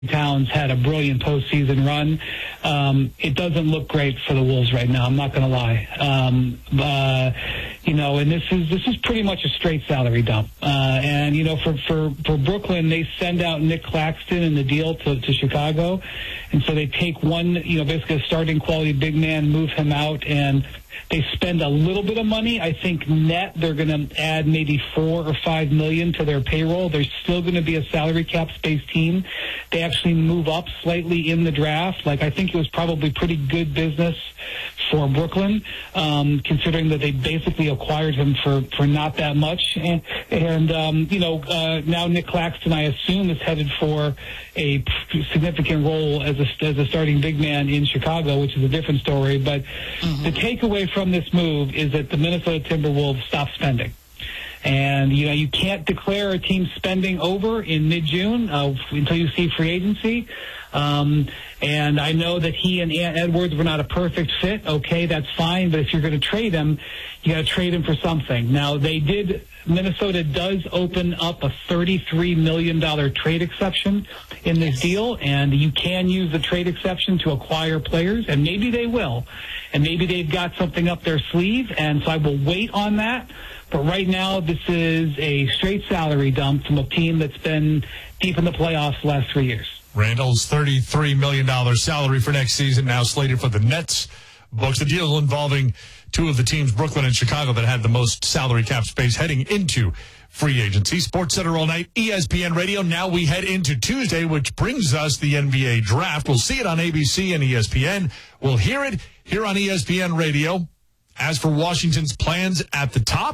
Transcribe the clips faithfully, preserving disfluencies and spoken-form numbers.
Towns had a brilliant postseason run. Um, it doesn't look great for the Wolves right now. I'm not going to lie. Um, uh, you know, and this is this is pretty much a straight salary dump. Uh, and you know, for, for, for Brooklyn, they send out Nick Claxton in the deal to, to Chicago, and so they take one, you know, basically a starting quality big man, move him out, and they spend a little bit of money. I think net they're going to add maybe four or five million to their payroll. They're still going to be a salary cap space team. They actually move up slightly in the draft. Like, I think it was probably pretty good business for Brooklyn, um, considering that they basically acquired him for, for not that much. And, and um, you know, uh, now Nick Claxton, I assume, is headed for a significant role as a, as a starting big man in Chicago, which is a different story. But mm-hmm. the takeaway from this move is that the Minnesota Timberwolves stopped spending. And, you know, you can't declare a team spending over in mid-June uh, until you see free agency. Um, and I know that he and Edwards were not a perfect fit. Okay, that's fine. But if you're going to trade him, you got to trade him for something. Now, they did – Minnesota does open up a thirty-three million dollars trade exception in this deal. And you can use the trade exception to acquire players. And maybe they will. And maybe they've got something up their sleeve. And so I will wait on that. But right now, this is a straight salary dump from a team that's been deep in the playoffs the last three years. Randall's thirty-three million dollars salary for next season now slated for the Nets books. The deal involving two of the teams, Brooklyn and Chicago, that had the most salary cap space heading into free agency. Sports Center all night, E S P N Radio. Now we head into Tuesday, which brings us the N B A draft. We'll see it on A B C and E S P N. We'll hear it here on E S P N Radio. As for Washington's plans at the top,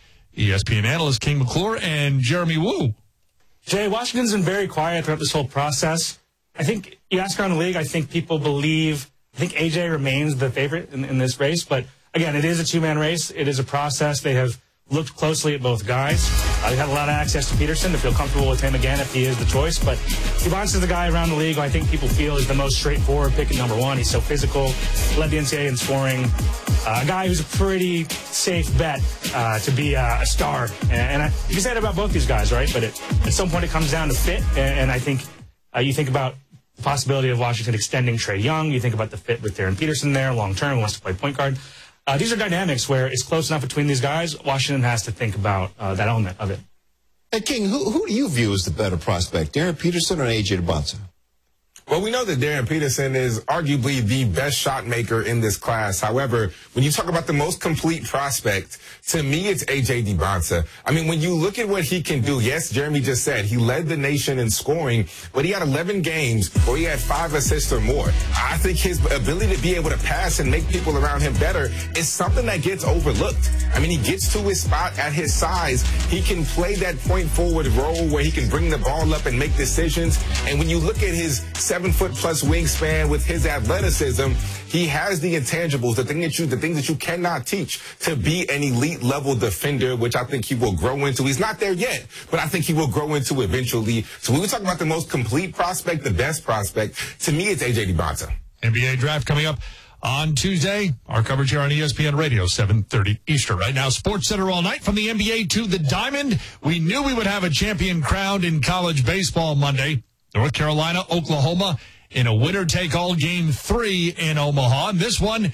E S P N analyst King McClure and Jeremy Woo. Jay, Washington's been very quiet throughout this whole process. I think you ask around the league, I think people believe, I think A J remains the favorite in, in this race. But again, it is a two-man race. It is a process. They have looked closely at both guys. Uh, they have a lot of access to Peterson to feel comfortable with him again if he is the choice. But Ibanez is the guy around the league who I think people feel is the most straightforward pick at number one. He's so physical, led the N C double A in scoring. Uh, a guy who's a pretty safe bet uh, to be uh, a star. And, and I, you can say that about both these guys, right? But it, at some point it comes down to fit. And, and I think uh, you think about the possibility of Washington extending Trae Young. You think about the fit with Darren Peterson there long-term, wants to play point guard. Uh, these are dynamics where it's close enough between these guys. Washington has to think about uh, that element of it. Hey, King, who, who do you view as the better prospect, Darren Peterson or A J Ibanez? Well, we know that Darren Peterson is arguably the best shot maker in this class. However, when you talk about the most complete prospect, to me, it's A J Ibanez. I mean, when you look at what he can do, yes, Jeremy just said he led the nation in scoring, but he had eleven games where he had five assists or more. I think his ability to be able to pass and make people around him better is something that gets overlooked. I mean, he gets to his spot at his size. He can play that point forward role where he can bring the ball up and make decisions. And when you look at his seven foot plus wingspan with his athleticism, he has the intangibles, the thing that you, the things that you cannot teach, to be an elite level defender, which I think he will grow into. He's not there yet, but I think he will grow into eventually. So when we talk about the most complete prospect, the best prospect, to me, it's A J Ibanez. N B A draft coming up on Tuesday. Our coverage here on E S P N Radio, seven thirty Eastern. Right now, Sports Center all night from the N B A to the Diamond. We knew we would have a champion crowned in college baseball Monday. North Carolina, Oklahoma in a winner-take-all game three in Omaha. And this one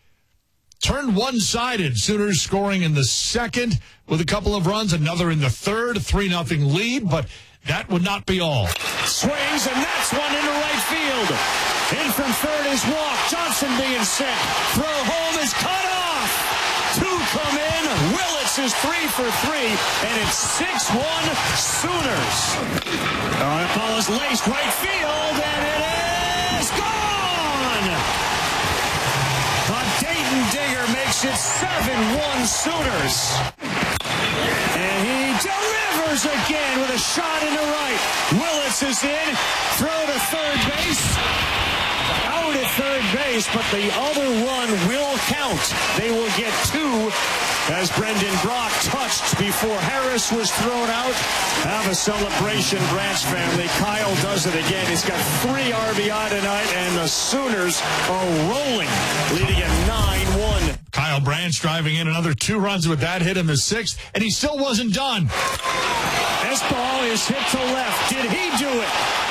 turned one-sided. Sooners scoring in the second with a couple of runs, another in the third, three nothing lead, but that would not be all. Swings, and that's one into right field. In from third is Walk. Johnson being sent. Throw home is cut off. Two come in. Willits is three for three, and it's six one Sooners. All right, ball is laced right field, and it is gone. A Dayton digger makes it seven one Sooners. And he delivers again with a shot into right. Willits is in. Throw to third base. Out at third base, but the other run will count. They will get two as Brendan Brock touched before Harris was thrown out. Have a celebration, Branch family. Kyle does it again. He's got three R B I tonight, and the Sooners are rolling, leading at nine one. Kyle Branch driving in another two runs with that hit in the sixth, and he still wasn't done. This ball is hit to left. Did he do it?